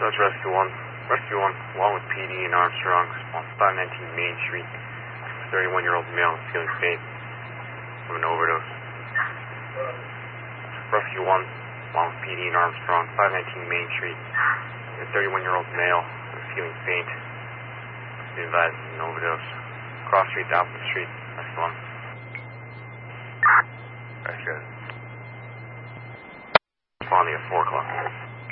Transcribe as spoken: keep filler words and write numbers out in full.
That's Rescue one. Rescue one, along with P D and Armstrong, on five nineteen Main Street. thirty-one-year-old male feeling faint from an overdose. Rescue one, along with P D and Armstrong, five nineteen Main Street. A thirty-one-year-old male feeling faint. Be advised of an overdose. Cross Street, Alpha Street. Rescue one. Rescue. Responding at four o'clock.